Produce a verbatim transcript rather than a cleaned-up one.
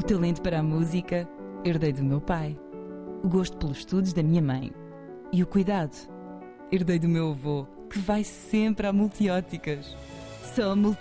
O talento para a música herdei do meu pai. O gosto pelos estudos da minha mãe. E o cuidado herdei do meu avô, que vai sempre a Multióticas. Só a